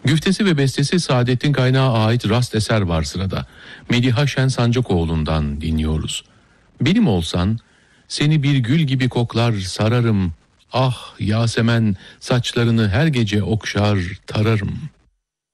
Güftesi ve bestesi Saadettin Kaynağı ait rast eser var sırada. Mediha Şen Sancıkoğlu'ndan dinliyoruz. Benim olsan seni bir gül gibi koklar sararım. Ah Yasemen saçlarını her gece okşar tararım.